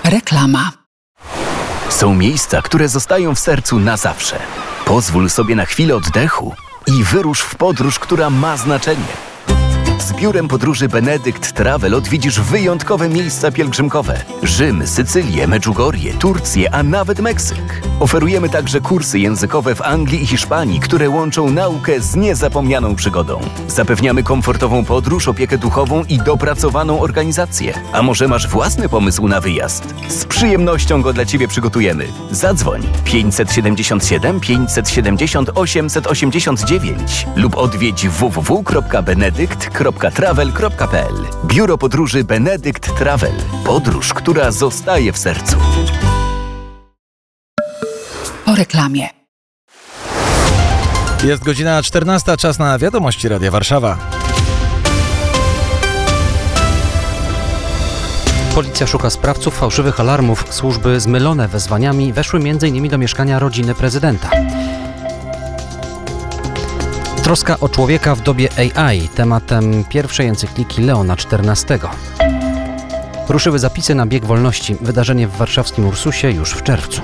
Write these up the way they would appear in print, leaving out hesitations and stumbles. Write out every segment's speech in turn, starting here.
Reklama. Są miejsca, które zostają w sercu na zawsze. Pozwól sobie na chwilę oddechu i wyrusz w podróż, która ma znaczenie. Z biurem podróży Benedykt Travel odwiedzisz wyjątkowe miejsca pielgrzymkowe. Rzym, Sycylię, Medjugorje, Turcję, a nawet Meksyk. Oferujemy także kursy językowe w Anglii i Hiszpanii, które łączą naukę z niezapomnianą przygodą. Zapewniamy komfortową podróż, opiekę duchową i dopracowaną organizację. A może masz własny pomysł na wyjazd? Z przyjemnością go dla Ciebie przygotujemy. Zadzwoń 577 570 889 lub odwiedź www.benedykt.travel.pl. Biuro podróży Benedykt Travel. Podróż, która zostaje w sercu. Po reklamie. Jest godzina 14, czas na wiadomości Radia Warszawa. Policja szuka sprawców fałszywych alarmów. Służby zmylone wezwaniami weszły m.in. do mieszkania rodziny prezydenta. Troska o człowieka w dobie AI, tematem pierwszej encykliki Leona XIV. Ruszyły zapisy na Bieg Wolności. Wydarzenie w warszawskim Ursusie już w czerwcu.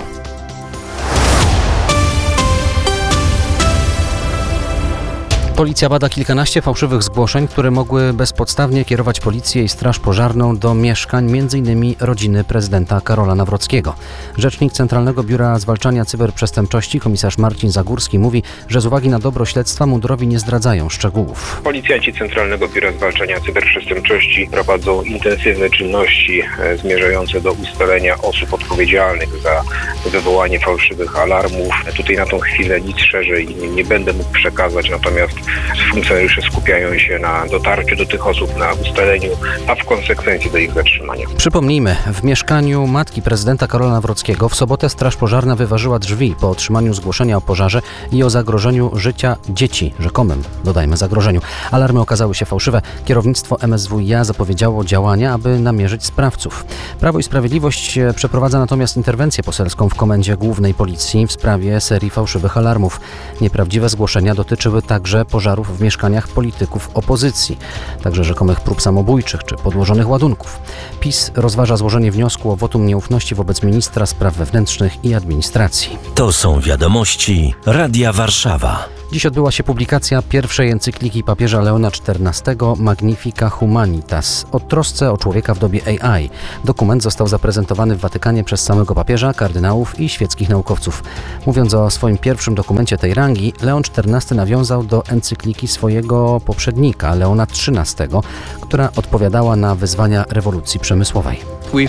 Policja bada kilkanaście fałszywych zgłoszeń, które mogły bezpodstawnie kierować policję i straż pożarną do mieszkań m.in. rodziny prezydenta Karola Nawrockiego. Rzecznik Centralnego Biura Zwalczania Cyberprzestępczości, komisarz Marcin Zagórski, mówi, że z uwagi na dobro śledztwa mundurowi nie zdradzają szczegółów. Policjanci Centralnego Biura Zwalczania Cyberprzestępczości prowadzą intensywne czynności zmierzające do ustalenia osób odpowiedzialnych za wywołanie fałszywych alarmów. Tutaj na tą chwilę nic szerzej nie będę mógł przekazać, natomiast funkcjonariusze skupiają się na dotarciu do tych osób, na ustaleniu, a w konsekwencji do ich zatrzymania. Przypomnijmy, w mieszkaniu matki prezydenta Karola Nawrockiego w sobotę straż pożarna wyważyła drzwi po otrzymaniu zgłoszenia o pożarze i o zagrożeniu życia dzieci, rzekomym, dodajmy, zagrożeniu. Alarmy okazały się fałszywe. Kierownictwo MSWiA zapowiedziało działania, aby namierzyć sprawców. Prawo i Sprawiedliwość przeprowadza natomiast interwencję poselską w Komendzie Głównej Policji w sprawie serii fałszywych alarmów. Nieprawdziwe zgłoszenia dotyczyły także pożarów w mieszkaniach polityków opozycji, także rzekomych prób samobójczych czy podłożonych ładunków. PiS rozważa złożenie wniosku o wotum nieufności wobec ministra spraw wewnętrznych i administracji. To są wiadomości Radia Warszawa. Dziś odbyła się publikacja pierwszej encykliki papieża Leona XIV Magnifica Humanitas o trosce o człowieka w dobie AI. Dokument został zaprezentowany w Watykanie przez samego papieża, kardynałów i świeckich naukowców. Mówiąc o swoim pierwszym dokumencie tej rangi, Leon XIV nawiązał do encykliki swojego poprzednika, Leona XIII, która odpowiadała na wyzwania rewolucji przemysłowej.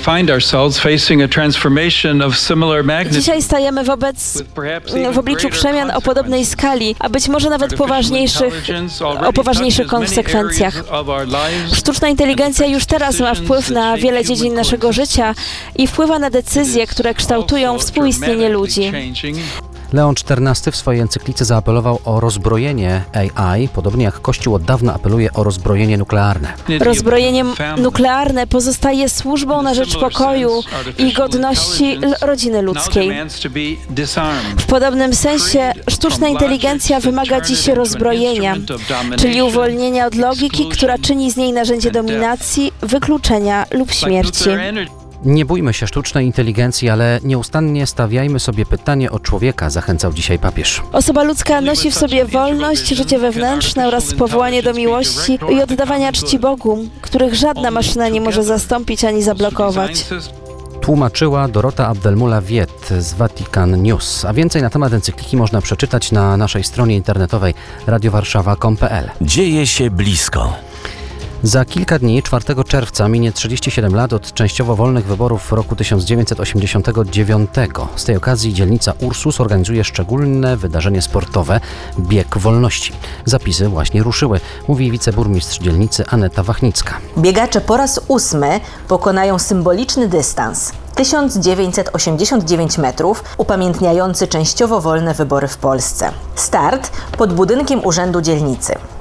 Dzisiaj stajemy w obliczu przemian o podobnej skali, a być może nawet o poważniejszych konsekwencjach. Sztuczna inteligencja już teraz ma wpływ na wiele dziedzin naszego życia i wpływa na decyzje, które kształtują współistnienie ludzi. Leon XIV w swojej encyklice zaapelował o rozbrojenie AI, podobnie jak Kościół od dawna apeluje o rozbrojenie nuklearne. Rozbrojenie nuklearne pozostaje służbą na rzecz pokoju i godności rodziny ludzkiej. W podobnym sensie sztuczna inteligencja wymaga dziś rozbrojenia, czyli uwolnienia od logiki, która czyni z niej narzędzie dominacji, wykluczenia lub śmierci. Nie bójmy się sztucznej inteligencji, ale nieustannie stawiajmy sobie pytanie o człowieka, zachęcał dzisiaj papież. Osoba ludzka nosi w sobie wolność, życie wewnętrzne oraz powołanie do miłości i oddawania czci Bogu, których żadna maszyna nie może zastąpić ani zablokować. Tłumaczyła Dorota Abdelmula-Wiet z Vatican News. A więcej na temat encykliki można przeczytać na naszej stronie internetowej radiowarszawa.com.pl. Dzieje się blisko. Za kilka dni, 4 czerwca, minie 37 lat od częściowo wolnych wyborów w roku 1989. Z tej okazji dzielnica Ursus organizuje szczególne wydarzenie sportowe Bieg Wolności. Zapisy właśnie ruszyły, mówi wiceburmistrz dzielnicy Aneta Wachnicka. Biegacze po raz 8 pokonają symboliczny dystans. 1989 metrów, upamiętniający częściowo wolne wybory w Polsce. Start pod budynkiem Urzędu Dzielnicy.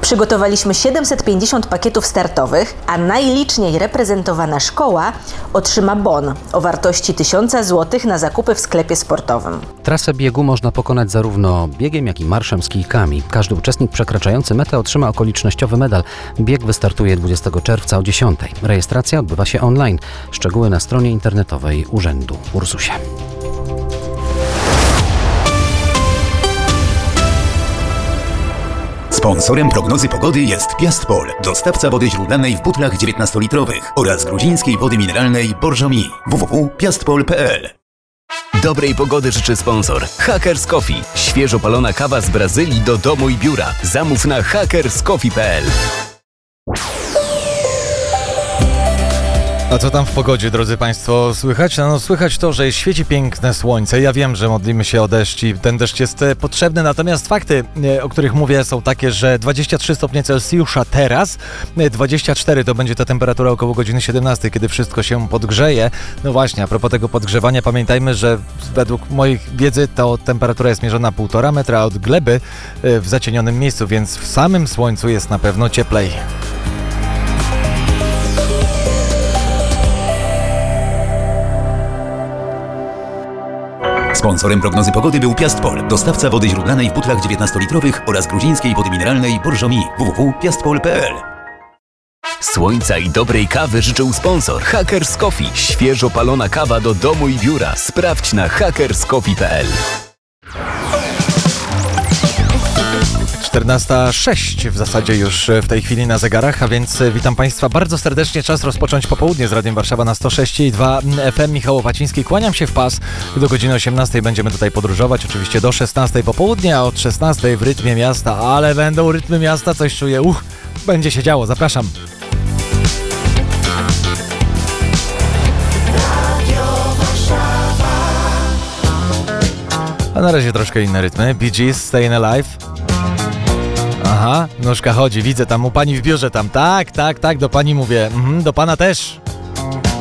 Przygotowaliśmy 750 pakietów startowych, a najliczniej reprezentowana szkoła otrzyma bon o wartości 1000 zł na zakupy w sklepie sportowym. Trasę biegu można pokonać zarówno biegiem, jak i marszem z kijkami. Każdy uczestnik przekraczający metę otrzyma okolicznościowy medal. Bieg wystartuje 20 czerwca o 10. Rejestracja odbywa się online. Szczegóły na stronie internetowej Urzędu w Ursusie. Sponsorem prognozy pogody jest Piastpol, dostawca wody źródlanej w butlach 19-litrowych oraz gruzińskiej wody mineralnej Borżomi. www.piastpol.pl. Dobrej pogody życzy sponsor Hackers Coffee. Świeżo palona kawa z Brazylii do domu i biura. Zamów na hackerscoffee.pl. A co tam w pogodzie, drodzy Państwo, słychać? No słychać to, że świeci piękne słońce. Ja wiem, że modlimy się o deszcz i ten deszcz jest potrzebny, natomiast fakty, o których mówię, są takie, że 23 stopnie Celsjusza teraz, 24 to będzie ta temperatura około godziny 17, kiedy wszystko się podgrzeje. No właśnie, a propos tego podgrzewania, pamiętajmy, że według mojej wiedzy to temperatura jest mierzona 1,5 metra od gleby w zacienionym miejscu, więc w samym słońcu jest na pewno cieplej. Sponsorem prognozy pogody był Piastpol, dostawca wody źródlanej w butlach 19-litrowych oraz gruzińskiej wody mineralnej Borżomi. www.piastpol.pl. Słońca i dobrej kawy życzył sponsor Hackers Coffee. Świeżo palona kawa do domu i biura. Sprawdź na hackerscoffee.pl. 14:06 w zasadzie już w tej chwili na zegarach, a więc witam Państwa bardzo serdecznie. Czas rozpocząć popołudnie z Radiem Warszawa na 106,2 FM. Michał Opaciński, kłaniam się w pas. Do godziny 18 będziemy tutaj podróżować, oczywiście do 16 popołudnia, a od 16 w rytmie miasta, ale będą rytmy miasta, coś czuję, będzie się działo, zapraszam. A na razie troszkę inne rytmy. Bee Gees, Stayin' Alive. Aha, nóżka chodzi, widzę tam u pani w biurze tam. Tak, do pani mówię. Do pana też.